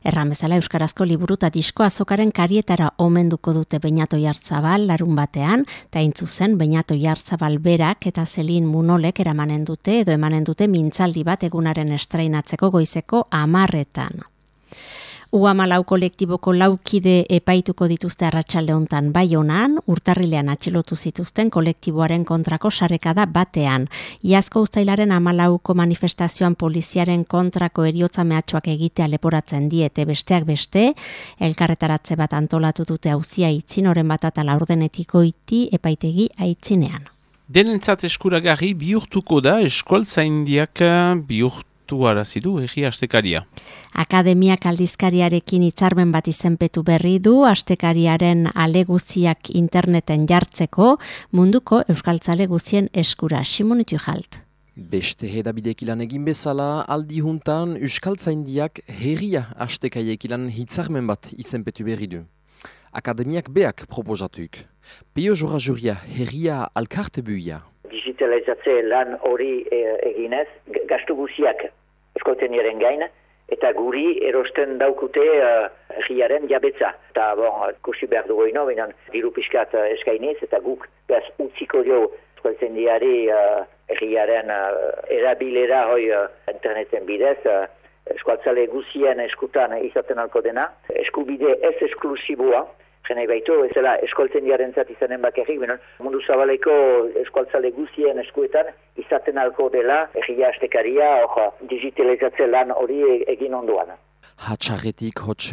Erran bezala Euskarazko liburu eta disko azokaren karietara omenduko dute Beñat Oiartzabal larun batean, eta hain zuzen Beñat Oiartzabal berak eta Selin Munolek emanen dute mintzaldi bat egunaren estreinatzeko goizeko 10:00. U14 kolektiboko 4 kide epaituko dituzte arratsalde hontan Baionan, urtarrilean atxilotu zituzten kolektiboaren kontrako sarekada batean. Iazko uztailaren 14ko manifestazioan poliziaren kontrako heriotza mehatxuak egitea leporatzen diete besteak beste, elkarretaratze bat antolatu dute auzia Aitzinoren bat eta laurdenetik goiti epaitegi Aitzinean. Denentzat eskuragarri bihurtuko da eskualtzaindiak bihurtuarazidu egi astekaria. Akademiak aldizkariarekin hitzarmen bat izenpetu berri du, astekariaren ale guztiak interneten jartzeko munduko euskaltzale guztien eskura. Simon Itujalt. Beste hedabidek ilan egin bezala, aldi juntan euskaltzaindiak herria astekaiek ilan hitzarmen bat izenpetu berri du. Akademiak beak proposatuik. Pio jora juria herria alkarte buia. Digitalizatze lan hori eginez, gastu guziak eskolteniaren gain, eta guri erosten daukute herriaren jabetza. Eta kusi behar dugu ino, binan diru pixkat eskainiz, eta guk behaz utziko dio eskolteniari herriaren erabilera hoi interneten bidez, eskualtzale guzien eskutan izaten alko dena. Eskubide ez esklusiboa, jena baitu, ez dela eskolteniaren zat izanen bakarrik, mundu zabaleko eskualtzale guzien eskuetan izaten alko dela herria astekaria, digitalizatze lan hori egin ondoan. Hatxarretik hots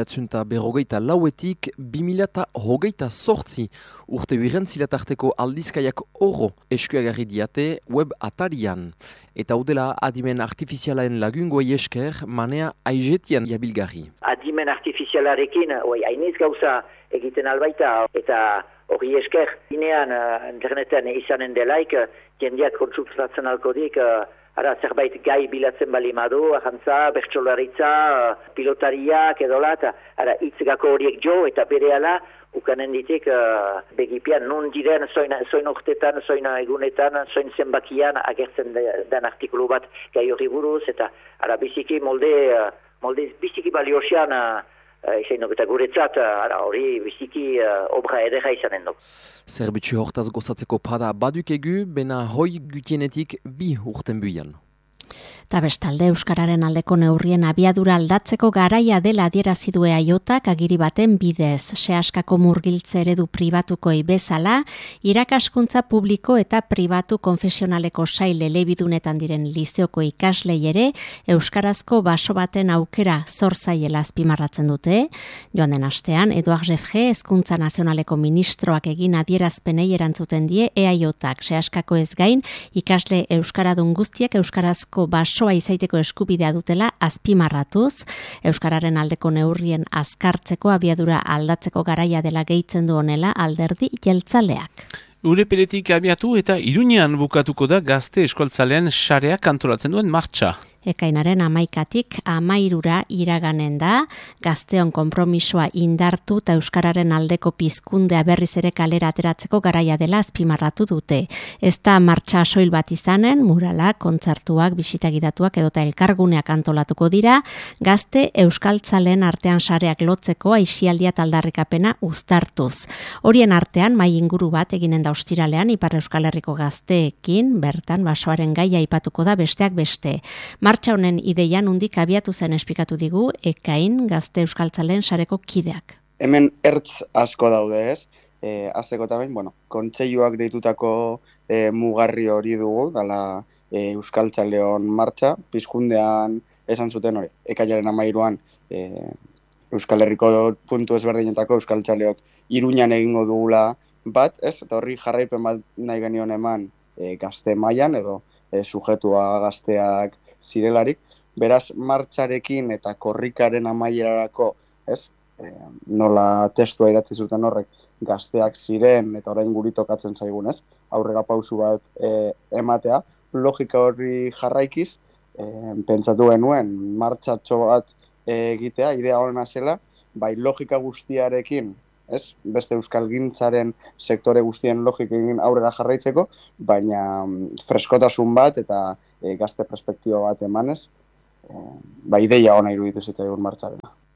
1954 2028 urte birentzilatarteko aldizkaiak oro eskuagarri diate web atarian. Eta udela adimen artifizialaen lagungoei esker manea aizetian jabilgarri. Adimen artifizialarekin, hainiz gauza egiten albaita, eta hori esker, inean interneten izanen delaik, jendeak kontsultatzen alkodik, zerbait gai bilatzen balimadu, ahantza, bertsolaritza, pilotariak edolat, hitzgako horiek jo eta berehala, ukanen ditik begipian nun diren zoin urtetan, zoin egunetan, zoin zenbakian agertzen den artikulu bat gai hori buruz, eta biziki molde biziki baliosean izan eta guretzat hori biziki obra edera izanen duk. Zerbitzu hortaz gozatzeko pada baduk egu, bena hoi gutienetik 2 urten buian. Ta bestalde euskararen aldeko neurrien abiadura aldatzeko garaia dela adierazi du EAJak agiri baten bidez. Seaskako murgiltze eredu pribatukoei bezala, irakaskuntza publiko eta pribatu konfesionaleko sail elebidunetan diren lizeoko ikaslei ere euskarazko baso baten aukera zor zaiela azpimarratzen dute. Joan den astean, Eduard Jefge Hezkuntza Nazionaleko ministroak egin adierazpenei erantzuten die EAJak. Seaskako ez gain, ikasle euskaradun guztiak euskarazko basoa izaiteko eskubidea dutela azpimarratuz, euskararen aldeko neurrien azkartzeko abiadura aldatzeko garaia dela gehitzen du honela alderdi jeltzaleak. Urepeletik abiatu eta Iruñean bukatuko da gazte eskualtzalean sareak antolatzen duen martxa. Ekainaren 11tik 13 iraganen da, gazteon konpromisoa indartu eta euskararen aldeko pizkundea berriz ere kalera ateratzeko garaia dela azpimarratu dute. Ez da martxa soil bat izanen, murala, kontzertuak, bisitagidatuak edota elkarguneak antolatuko dira, gazte euskaltzaleen artean sareak lotzeko aisialdia taldarrikapena uztartuz. Horien artean mai inguru bat eginen da ostiralean Ipar Euskal Herriko gazteekin, bertan basoaren gaia aipatuko da besteak beste. Martxa honen ideian nondik abiatu zen esplikatu digu Ekain gazte euskaltzaleen sareko kideak. Hemen ertz asko daude ez, azteko eta behin, kontseiluak deitutako mugarri hori dugu, dala euskaltzaleon martxa, pizkundean esan zuten hori, ekainaren 13an Euskal Herriko puntu ezberdinetako euskaltzaleok Iruñan egingo dugula bat, ez, eta horri jarraipen bat nahi genion eman gazte mailan edo sujetua gazteak zirelarik, beraz martxarekin eta korrikaren amaierarako, ez, nola testua idatzi zuten horrek gazteak ziren eta orain guri tokatzen zaigun, ez, aurrera pausu bat ematea, logika horri jarraikiz, pentsatu genuen martxatxo bat egitea, idea horrena zela, bai logika guztiarekin, ez, beste euskalgintzaren sektore guztien logikekin aurrera jarraitzeko, baina freskotasun bat eta gazte perspektiba bat emanez, ideia ona iruditu zitzaigun martxarena.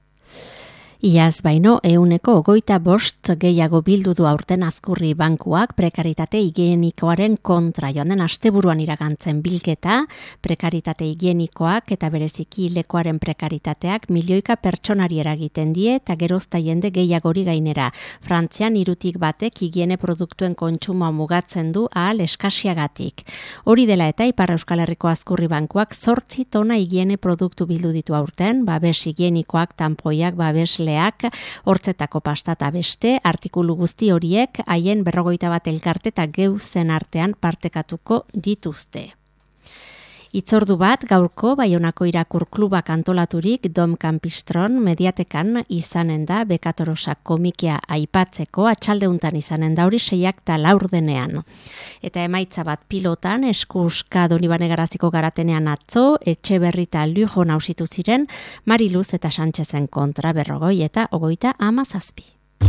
Iaz baino 125 gehiago bildu du aurten Azkurri bankuak prekaritate higienikoaren kontra joan den asteburuan iragantzen bilketa, prekaritate higienikoak eta bereziki lekoaren prekaritateak milioika pertsonari eragiten die eta gerozta jende gehiagori gainera. Frantzian 3 batek higiene produktuen kontsumoa mugatzen du ahal eskasiagatik. Hori dela eta Ipar Euskal Herriko Azkurri bankuak 8 tona higiene produktu bildu ditu aurten, babes higienikoak, tanpoiak, babesleak, hortzetako pasta eta beste, artikulu guzti horiek haien 51 elkarte eta geuzen artean partekatuko dituzte. Itzordu bat gaurko Baionako Irakur Klubak antolaturik Dom Campistron mediatekan izanen da Bekatorosa komikia aipatzeko atxaldeuntan izanen da hori 6:04 Eta emaitza bat pilotan eskuska Donibane Garaziko garatenean atzo, Etxeberri eta Lujo nausitu ziren Mariluz eta Sánchezen kontra 40 eta 37.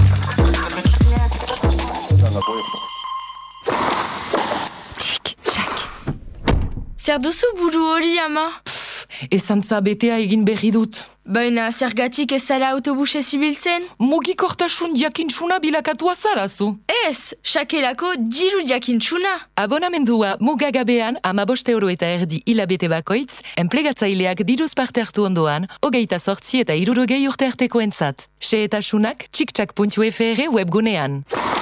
Zer duzu buru hori, ama? Ezantza betea egin berri dut. Baina, zergatik ez zara autobusez ibiltzen? Mugikortasun jakintsuna bilakatua zarazu. Ez, sakelako diru jakintsuna. Abonamendua mugagabean 15 euro eta erdi hilabete bakoitz, enplegatzaileak diruz parte hartu ondoan, 28 eta 60 urte artekoentzat. Xehetasunak txiktxak.fr webgunean.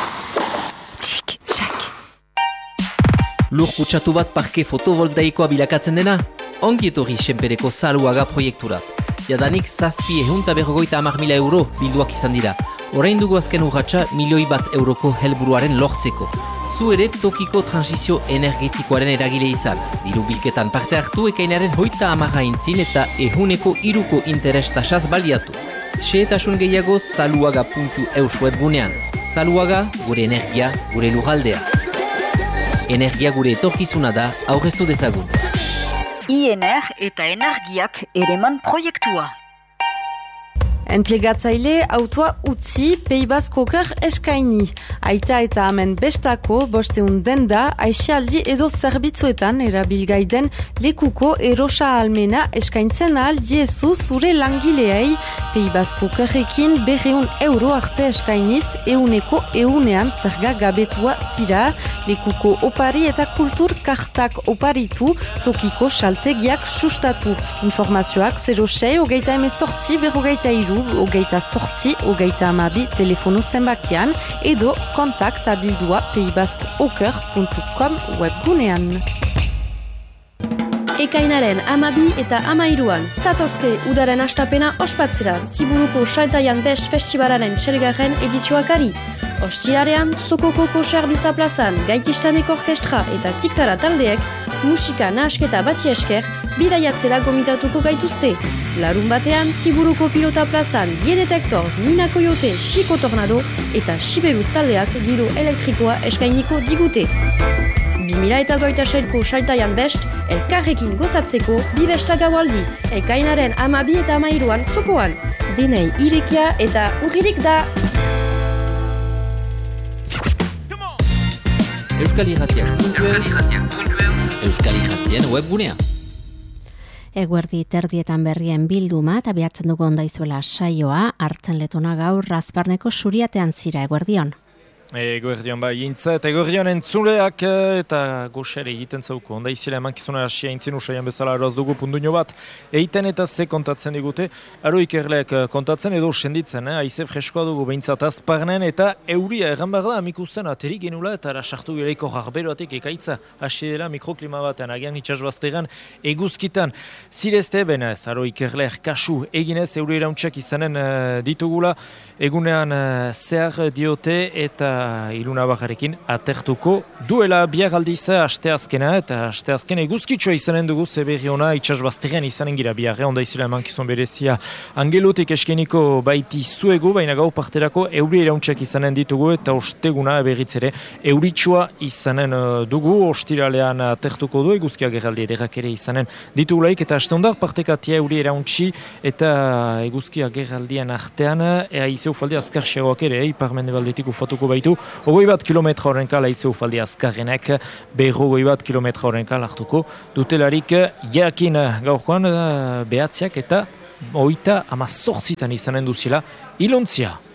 Lur kutsatu bat parke fotovoltaikoa bilakatzen dena? Ongi etorri Senpereko Zaluaga proiekturat. Jadanik 750.000 euro bilduak izan dira. Orain dugu azken urratsa 1 milioi euroko helburuaren lortzeko. Zu ere tokiko transizio energetikoaren eragile izan. Diru bilketan parte hartu ekainaren 30 intzin eta 103ko interes tasaz baliatu. Xehetasun gehiago zaluaga.eus webgunean. Zaluaga, gure energia, gure lurraldea. Energia gure etorkizuna da, aurreztu dezagun. INR eta energiak ereman proiektua. Enplegatzaile autoa utzi Pays Basque Oker eskaini. Aita eta amen bestako 500 denda aixialdi edo zerbitzuetan erabilgai den lekuko erosa almena eskaintzen ahal diezu zure langileei. Pays Basque Okerrekin 200 euro arte eskainiz 100% zerga gabetua zira. Lekuko opari eta kultur kartak oparitu tokiko saltegiak sustatu. Informazioak 06 28 43 28 telefono zenbakian edo kontaktabildua paysbasqueoker.com webgunean. Ekainaren 12 eta 13 zatozte udaren astapena ospatzera Ziburuko Saltaian Best Festivalaren txelgarren edizioakari. Ostilarean, Sokoko Koserbiza plazan, Gaitistanek orkestra eta Tiktara taldeek musika nahasketa bati esker bidaiatzera gomitatuko gaituzte. Larun batean, Ziburuko Pilota plazan, Biedetektors, Mina Coyote, Chico Tornado eta Siberuz taldeak giro elektrikoa eskainiko digute. 2026ko Saltaian Best, elkarrekin gozatzeko bi besta gaualdi, ekainaren 12 eta 13 zokoan. Denei irekia eta urririk da! Euskal Irratien webgunea. Eguerdi terdietan berrien bilduma eta behatzen dugu ondaizuela saioa, hartzen letona gaur Razparneko Suriatean zira, eguerdion. Eguerdion intza eta eguerdion entzuleak eta goxere egiten zauko. Onda izela emankizuna hasia intzin usaian bezala eraz dugu punduño bat. Eiten eta ze kontatzen digute. Aro ikerleak kontatzen edo senditzen. Aize freskoa dugu behintzat azparnen eta euria erran behar da amikusten ateri genula eta sartu gireiko jarberoatik ekaitza. Hasi dela mikroklima batean agian itxasbaztegan eguzkitan. Zirezte benez, aro ikerleak kasu eginez euri irauntxak izanen ditugula. Egunean zehar diote eta Iluna Bajarekin atertuko duela bihar aldiz asteazkena eta asteazken eguzkitsua izanen dugu zeberri ona itxasbazterrean izanen gira bihar. Onda izela emankizun berezia angelotik eskeniko baiti zuegu, baina gau parterako euri irauntxak izanen ditugu eta osteguna berriz ere euritsua izanen dugu. Ostiralean atertuko du eguzkia geraldi ederrak ere izanen ditugulaik eta asteondar partekatia euri irauntxi eta eguzkia geraldian artean aize ufaldi azkarxeagoak ere iparmendebaldetik ufatuko baitu. 21 kilometra horrenka laize ufaldi azkarrenek 21 kilometra horrenka hartuko dutelarik jakin gaurkoan behatziak eta oita 18 izanen duzila iluntzia.